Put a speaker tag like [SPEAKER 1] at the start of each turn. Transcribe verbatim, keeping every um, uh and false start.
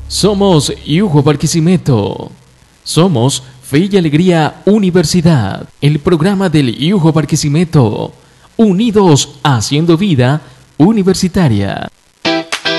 [SPEAKER 1] Somos Yujo Barquisimeto. Somos Fe y Alegría Universidad. El programa del Yujo Barquisimeto. Unidos haciendo vida universitaria.